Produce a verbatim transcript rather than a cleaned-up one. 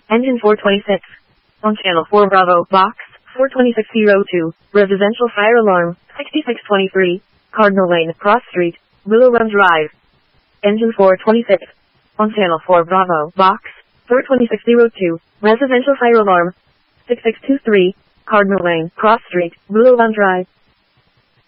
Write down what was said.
Engine four twenty-six. On channel four Bravo, box four twenty-six oh two, residential fire alarm, sixty-six twenty-three, Cardinal Lane, Cross Street, Willow Run Drive. Engine four twenty-six. On channel four Bravo, box four twenty-six oh two, residential fire alarm, sixty-six twenty-three, Cardinal Lane, Cross Street, Willow Run Drive.